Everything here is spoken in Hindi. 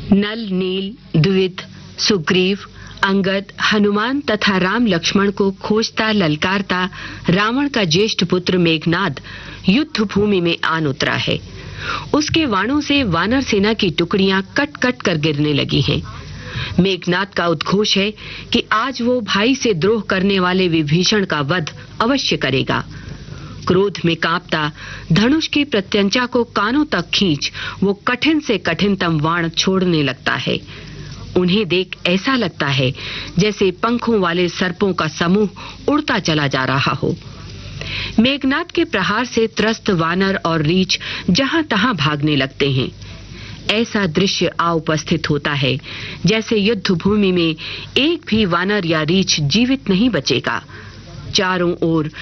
नल, नील, द्विविद, सुग्रीव, अंगद, हनुमान तथा राम लक्ष्मण को खोजता ललकारता रावण का ज्येष्ठ पुत्र मेघनाद युद्ध भूमि में आन उतरा है। उसके वाणों से वानर सेना की टुकड़ियां कट कट कर गिरने लगी हैं। मेघनाद का उद्घोष है कि आज वो भाई से द्रोह करने वाले विभीषण का वध अवश्य करेगा। क्रोध में कांपता धनुष की प्रत्यंचा को कानों तक खींच वो कठिन से कठिनतम वाण छोड़ने लगता है। उन्हें देख ऐसा लगता है जैसे पंखों वाले सर्पों का समूह उड़ता चला जा रहा हो। मेघनाद के प्रहार से त्रस्त वानर और रीछ जहां तहां भागने लगते हैं। ऐसा दृश्य आ उपस्थित होता है जैसे युद्ध भूमि में एक भी वानर या रीछ जीवित नहीं बचेगा। चारों ओर